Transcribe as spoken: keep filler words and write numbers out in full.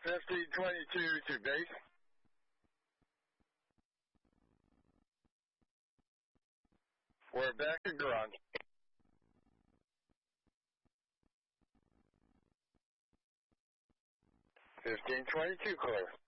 fifteen twenty-two to base. We're back in garage. fifteen twenty-two clear.